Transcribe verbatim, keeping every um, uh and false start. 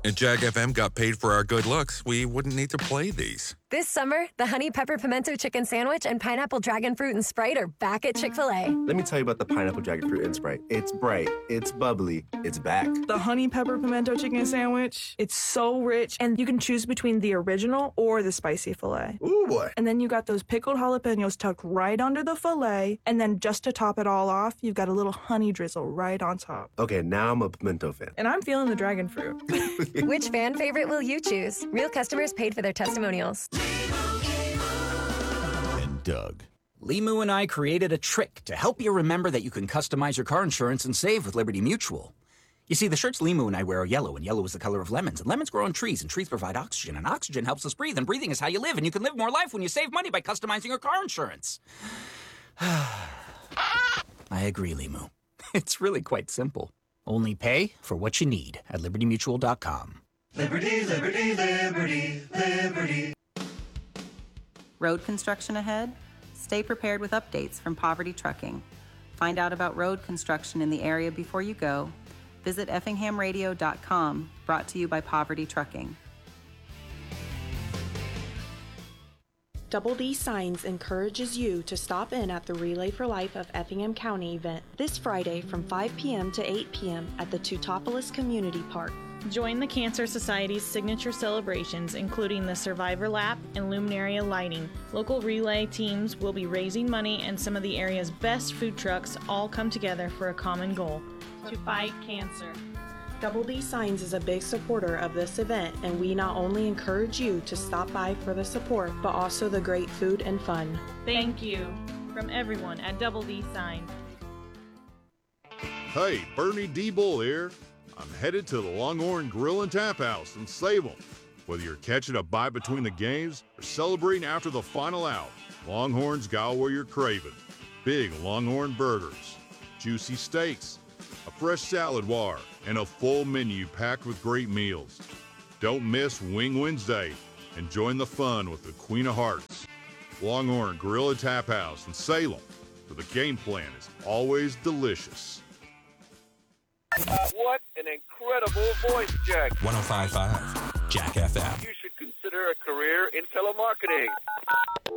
And Jag F M got paid for our good looks, we wouldn't need to play these. This summer, the Honey Pepper Pimento Chicken Sandwich and Pineapple Dragon Fruit and Sprite are back at Chick-fil-A. Let me tell you about the Pineapple Dragon Fruit and Sprite. It's bright, it's bubbly, it's back. The Honey Pepper Pimento Chicken Sandwich, it's so rich, and you can choose between the original or the spicy filet. Ooh, boy. And then you got those pickled jalapenos tucked right under the filet, and then just to top it all off, you've got a little honey drizzle right on top. Okay, now I'm a pimento fan. And I'm feeling the dragon fruit. Which fan favorite will you choose? Real customers paid for their testimonials. And Doug. Limu and I created a trick to help you remember that you can customize your car insurance and save with Liberty Mutual. You see, the shirts Limu and I wear are yellow, and yellow is the color of lemons, and lemons grow on trees, and trees provide oxygen, and oxygen helps us breathe, and breathing is how you live, and you can live more life when you save money by customizing your car insurance. I agree, Limu. It's really quite simple. Only pay for what you need at liberty mutual dot com. Liberty, liberty, liberty, liberty. Road construction ahead? Stay prepared with updates from Poverty Trucking. Find out about road construction in the area before you go. Visit effingham radio dot com, brought to you by Poverty Trucking. Double D Signs encourages you to stop in at the Relay for Life of Effingham County event this Friday from five p.m. to eight p.m. at the Teutopolis Community Park. Join the Cancer Society's signature celebrations, including the Survivor Lap and Luminaria lighting. Local relay teams will be raising money, and some of the area's best food trucks all come together for a common goal: to fight cancer. Double D Signs is a big supporter of this event, and we not only encourage you to stop by for the support, but also the great food and fun. Thank you from everyone at Double D Sign. Hey, Bernie D. Bull here. I'm headed to the Longhorn Grill and Tap House in Salem. Whether you're catching a bite between the games or celebrating after the final out, Longhorn's got what you're craving. Big Longhorn burgers, juicy steaks, a fresh salad bar, and a full menu packed with great meals. Don't miss Wing Wednesday and join the fun with the Queen of Hearts. Longhorn Grill and Tap House in Salem, where the game plan is always delicious. What an incredible voice, Jack. one oh five point five, Jack F M. You should consider a career in telemarketing.